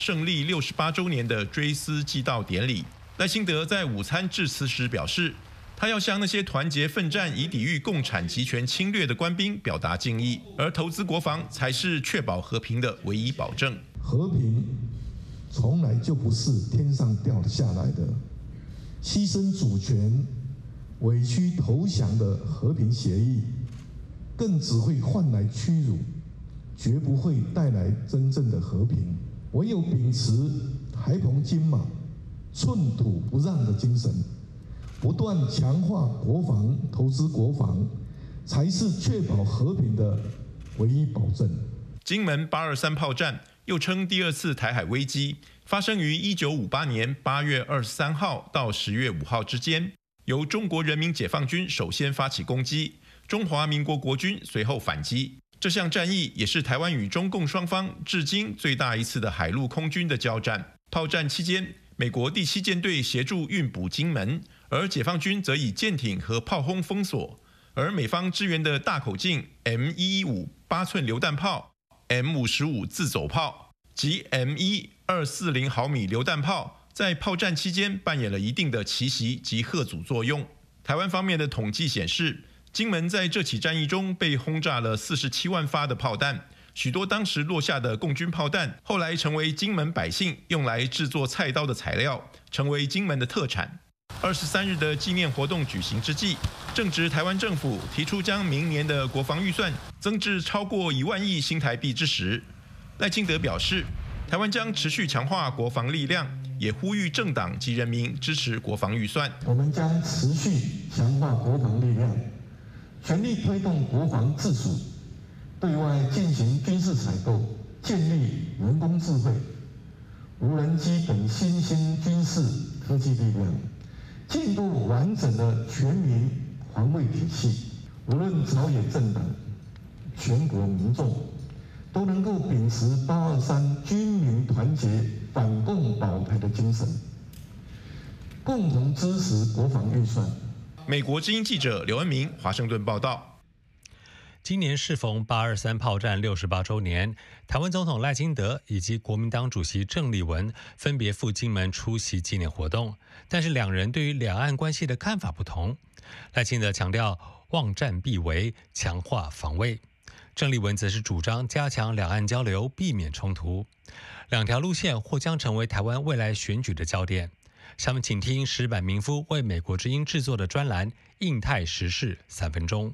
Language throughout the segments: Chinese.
胜利68周年的追思祭悼典礼。赖清德在午餐致辞时表示，他要向那些团结奋战以抵御共产集权侵略的官兵表达敬意，而投资国防才是确保和平的唯一保证。 和平从来就不是天上掉下来的，牺牲主权、委屈投降的和平协议，更只会换来屈辱，绝不会带来真正的和平。唯有秉持台澎金马、寸土不让的精神，不断强化国防、投资国防，才是确保和平的唯一保证。 金门823炮战，又称第二次台海危机，发生于1958年8月23号到10月5号之间，由中国人民解放军首先发起攻击，中华民国国军随后反击。这项战役也是台湾与中共双方至今最大一次的海陆空军的交战。炮战期间，美国第7舰队协助运补金门，而解放军则以舰艇和炮轰封锁。而美方支援的大口径 M115 8寸榴弹炮、M55 自走炮及 M1 240毫米榴弹炮，在炮战期间扮演了一定的奇袭及吓阻作用。台湾方面的统计显示，金门在这起战役中被轰炸了47万发的炮弹，许多当时落下的共军炮弹，后来成为金门百姓用来制作菜刀的材料，成为金门的特产。23日的纪念活动举行之际，正值台湾政府提出将明年的国防预算增至超过1万亿新台币之时，赖清德表示，台湾将持续强化国防力量，也呼吁政党及人民支持国防预算。 我们将持续强化国防力量，全力推动国防自主，对外进行军事采购，建立人工智慧、无人机等新兴军事科技力量，进入完整的全民防卫体系。无论朝野政党、全国民众，都能够秉持823军民团结、反共保台的精神，共同支持国防预算。 美国之音记者刘恩明华盛顿报道。 今年适逢823炮战68周年，台湾总统赖清德以及国民党主席郑丽文分别赴金门出席纪念活动，但是两人对于两岸关系的看法不同。赖清德强调望战必为，强化防卫；郑丽文则是主张加强两岸交流，避免冲突。两条路线或将成为台湾未来选举的焦点。下面请听石坂民夫为美国之音制作的专栏《印太时事3分钟》。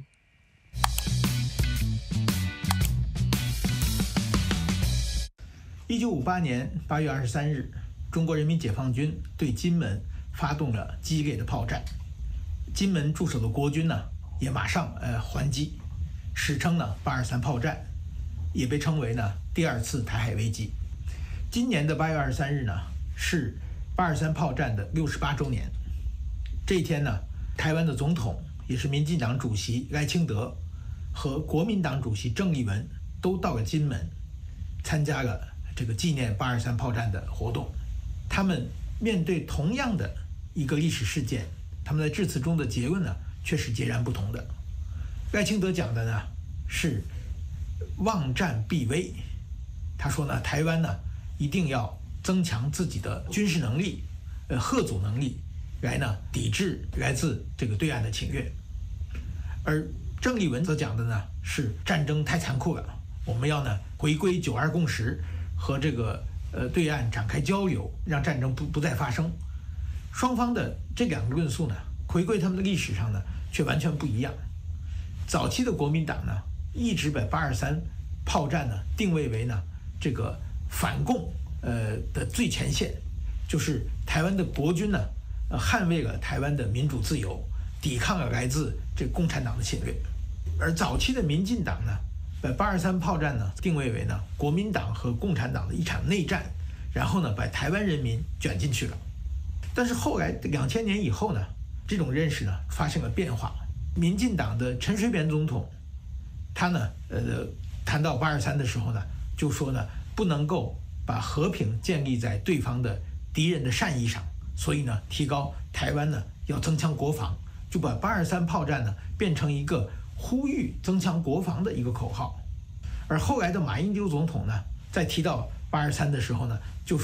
1958年8月23日，中国人民解放军对金门发动了激烈的炮战，金门驻守的国军呢也马上还击，史称呢823炮战，也被称为呢第二次台海危机。今年的8月23日呢是823炮战的68周年。这一天呢，台湾的总统也是民进党主席赖清德和国民党主席郑丽文都到了金门，参加了这个纪念823炮战的活动。他们面对同样的一个历史事件，他们在致辞中的结论呢却是截然不同的。赖清德讲的呢是望战必危，他说呢台湾呢一定要增强自己的军事能力、吓阻能力，来呢抵制来自这个对岸的侵略。而郑丽文则讲的呢是战争太残酷了，我们要呢回归9·2共识，和这个对岸展开交流，让战争不再发生。双方的这两个论述呢，回归他们的历史上呢却完全不一样。早期的国民党呢一直把823炮战呢定位为呢这个反共的最前线，就是台湾的国军呢捍卫了台湾的民主自由，抵抗了来自这个共产党的侵略。而早期的民进党呢把823炮战呢定位为呢国民党和共产党的一场内战，然后呢把台湾人民卷进去了。但是后来2000年以后呢，这种认识呢发生了变化。民进党的陈水扁总统，他呢谈到823的时候呢，就说呢不能够把和平建立在对方的敌人的善意上，所以呢提高台湾呢要增强国防，就把823炮战呢变成一个呼吁增强国防的一个口号。而后来的马英九总统呢，在提到823的时候呢，就